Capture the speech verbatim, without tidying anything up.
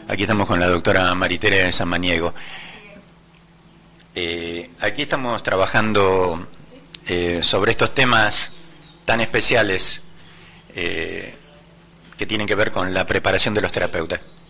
Aquí estamos con la doctora Maritere Samaniego. Eh, aquí estamos trabajando eh, sobre estos temas tan especiales eh, que tienen que ver con la preparación de los terapeutas.